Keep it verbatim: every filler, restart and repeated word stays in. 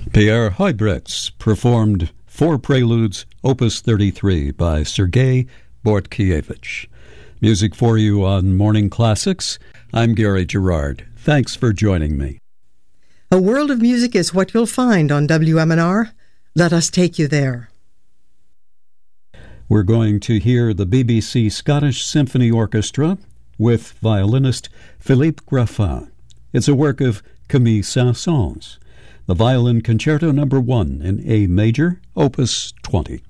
Pierre Huybrechts performed Four Preludes, Opus thirty-three by Sergei Bortkiewicz. Music for you on Morning Classics. I'm Gary Gerard. Thanks for joining me. A world of music is what you'll find on W M N R. Let us take you there. We're going to hear the B B C Scottish Symphony Orchestra with violinist Philippe Graffin. It's a work of Camille Saint-Saëns. The Violin Concerto Number One in A Major, Opus twenty.